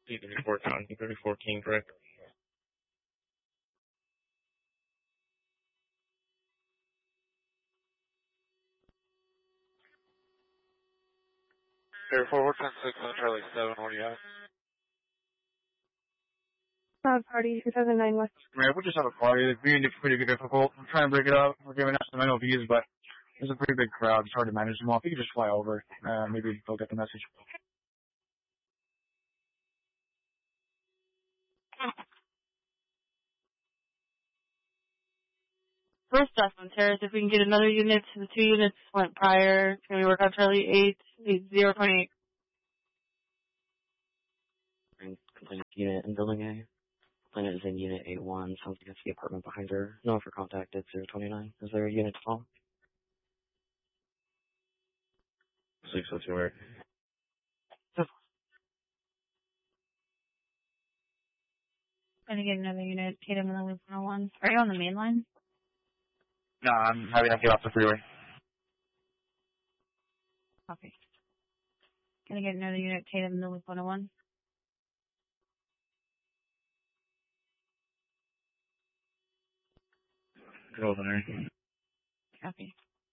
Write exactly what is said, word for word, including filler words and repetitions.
D thirty-four Town, D thirty-four King, correct? thirty-four, we're ten six on Charlie seven, what do you have? Cloud Party, two thousand nine West. Man, we just have a party. The meeting is pretty difficult. I'm trying to break it up. We're giving out some N O Vs, but there's a pretty big crowd. It's hard to manage them all. If you could just fly over, uh, maybe they'll get the message. First Dustman Terrace, if we can get another unit, the two units went prior. Can we work on Charlie eight, eight zero twenty-eight? Complainant unit in building A. Complainant is in unit A one. Sounds like it's the apartment behind her. No, for contact, it's zero twenty-nine. Is there a unit to call? six oh two, right? Can I get another unit, Tatum in the loop one oh one? Are you on the main line? No, I'm having to get off the freeway. Copy. Can I get another unit, Tatum in the loop one oh one? Go over there. Copy.